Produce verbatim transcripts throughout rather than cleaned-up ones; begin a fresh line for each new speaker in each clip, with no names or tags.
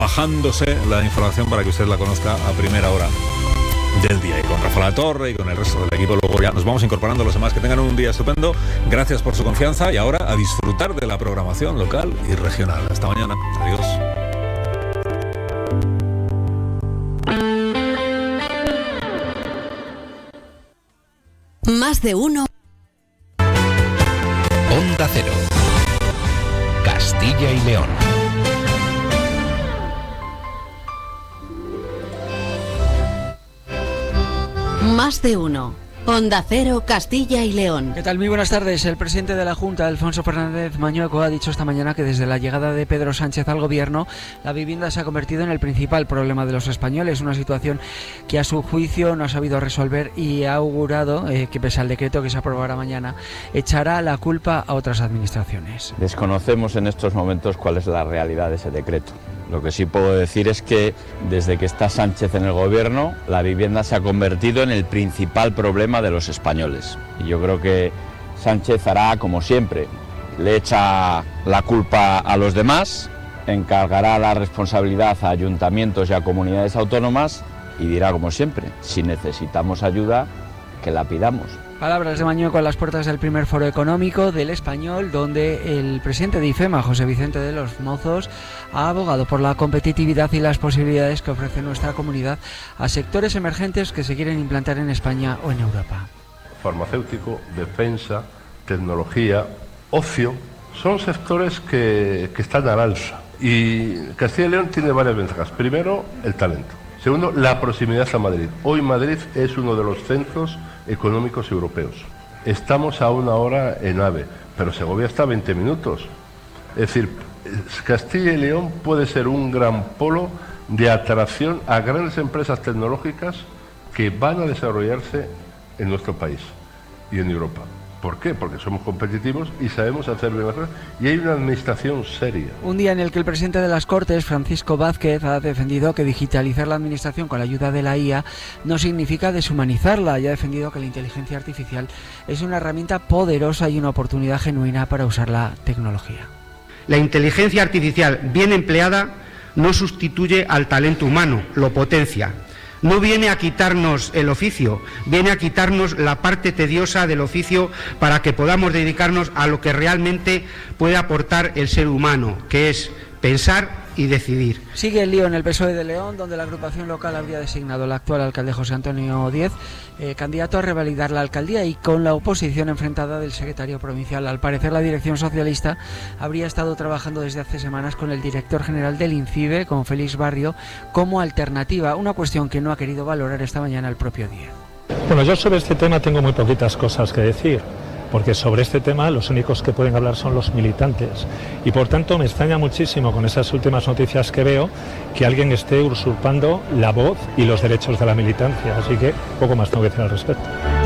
bajándose la información para que usted la conozca a primera hora del día. Y con Rafa La Torre y con el resto del equipo luego ya nos vamos incorporando los demás. Que tengan un día estupendo. Gracias por su confianza y ahora a disfrutar de la programación local y regional. Hasta mañana. Adiós.
Más de uno.
Onda Cero. Castilla y León.
Más de uno. Onda Cero, Castilla y León.
¿Qué tal? Muy buenas tardes. El presidente de la Junta, Alfonso Fernández Mañueco, ha dicho esta mañana que desde la llegada de Pedro Sánchez al gobierno, la vivienda se ha convertido en el principal problema de los españoles, una situación que a su juicio no ha sabido resolver, y ha augurado eh, que pese al decreto que se aprobará mañana, echará la culpa a otras administraciones.
Desconocemos en estos momentos cuál es la realidad de ese decreto. Lo que sí puedo decir es que desde que está Sánchez en el gobierno, la vivienda se ha convertido en el principal problema de los españoles. Y yo creo que Sánchez hará como siempre, le echa la culpa a los demás, encargará la responsabilidad a ayuntamientos y a comunidades autónomas y dirá como siempre, si necesitamos ayuda, que la pidamos.
Palabras de Mañueco a las puertas del primer foro económico del Español, donde el presidente de IFEMA, José Vicente de los Mozos, ha abogado por la competitividad y las posibilidades que ofrece nuestra comunidad a sectores emergentes que se quieren implantar en España o en Europa.
Farmacéutico, defensa, tecnología, ocio, son sectores que, que están al alza. Y Castilla y León tiene varias ventajas. Primero, el talento. Segundo, la proximidad a Madrid. Hoy Madrid es uno de los centros económicos europeos. Estamos a una hora en AVE, pero Segovia está a veinte minutos. Es decir, Castilla y León puede ser un gran polo de atracción a grandes empresas tecnológicas que van a desarrollarse en nuestro país y en Europa. ¿Por qué? Porque somos competitivos y sabemos hacer bien las cosas y hay una administración seria.
Un día en el que el presidente de las Cortes, Francisco Vázquez, ha defendido que digitalizar la administración con la ayuda de la I A no significa deshumanizarla, y ha defendido que la inteligencia artificial es una herramienta poderosa y una oportunidad genuina para usar la tecnología.
La inteligencia artificial bien empleada no sustituye al talento humano, lo potencia. No viene a quitarnos el oficio, viene a quitarnos la parte tediosa del oficio para que podamos dedicarnos a lo que realmente puede aportar el ser humano, que es pensar y decidir.
Sigue el lío en el P S O E de León, donde la agrupación local habría designado al actual alcalde José Antonio Díez eh, candidato a revalidar la alcaldía, y con la oposición enfrentada del secretario provincial. Al parecer, la dirección socialista habría estado trabajando desde hace semanas con el director general del INCIBE, con Félix Barrio, como alternativa, una cuestión que no ha querido valorar esta mañana el propio Díez.
Bueno, yo sobre este tema tengo muy poquitas cosas que decir, porque sobre este tema los únicos que pueden hablar son los militantes, y por tanto me extraña muchísimo con esas últimas noticias que veo que alguien esté usurpando la voz y los derechos de la militancia, así que poco más tengo que decir al respecto.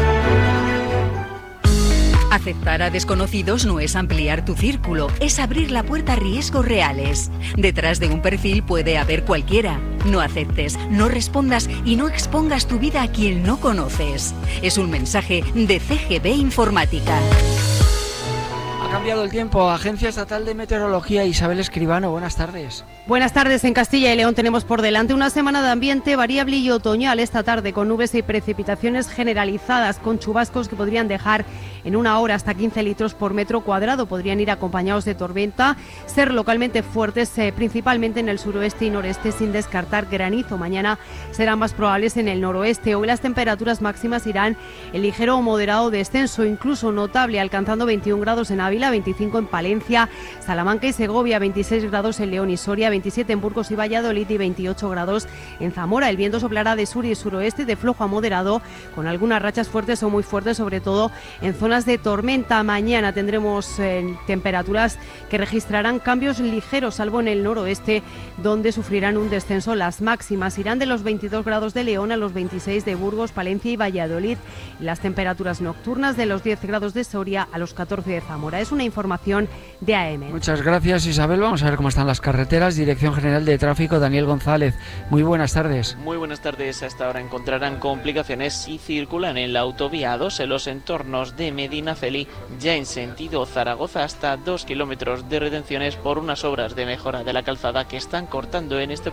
Aceptar a desconocidos no es ampliar tu círculo, es abrir la puerta a riesgos reales. Detrás de un perfil puede haber cualquiera. No aceptes, no respondas y no expongas tu vida a quien no conoces. Es un mensaje de C G B Informática.
Ha cambiado el tiempo. Agencia Estatal de Meteorología, Isabel Escribano, buenas tardes.
Buenas tardes. En Castilla y León tenemos por delante una semana de ambiente variable y otoñal esta tarde, con nubes y precipitaciones generalizadas, con chubascos que podrían dejar en una hora hasta quince litros por metro cuadrado. Podrían ir acompañados de tormenta, ser localmente fuertes, eh, principalmente en el suroeste y noreste, sin descartar granizo. Mañana serán más probables en el noroeste. Hoy las temperaturas máximas irán en ligero o moderado descenso, incluso notable, alcanzando veintiún grados en Ávila, veinticinco en Palencia, Salamanca y Segovia, veintiséis grados en León y Soria, veintisiete en Burgos y Valladolid y veintiocho grados en Zamora. El viento soplará de sur y suroeste, de flojo a moderado, con algunas rachas fuertes o muy fuertes, sobre todo en zonas de tormenta. Mañana tendremos eh, temperaturas que registrarán cambios ligeros, salvo en el noroeste, donde sufrirán un descenso. Las máximas irán de los veintidós grados de León a los veintiséis de Burgos, Palencia y Valladolid, y las temperaturas nocturnas de los diez grados de Soria a los catorce de Zamora. Es una información de A M.
Muchas gracias, Isabel. Vamos a ver cómo están las carreteras. Dirección General de Tráfico, Daniel González. Muy buenas tardes.
Muy buenas tardes. Hasta ahora encontrarán complicaciones si circulan en la autovía dos en los entornos de Medinaceli, ya en sentido Zaragoza, hasta dos kilómetros de retenciones por unas obras de mejora de la calzada que están cortando en este